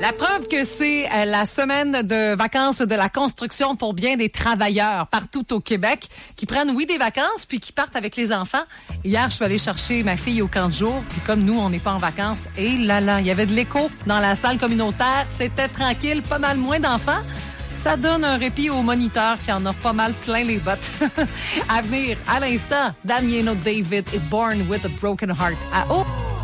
La preuve que c'est la semaine de vacances de la construction pour bien des travailleurs partout au Québec qui prennent, oui, des vacances puis qui partent avec les enfants. Hier, je suis allée chercher ma fille au camp de jour puis comme nous, on n'est pas en vacances, et là, il y avait de l'écho dans la salle communautaire. C'était tranquille, pas mal moins d'enfants. Ça donne un répit aux moniteurs qui en ont pas mal plein les bottes. À venir, à l'instant, Damiano David et Born with a Broken Heart. À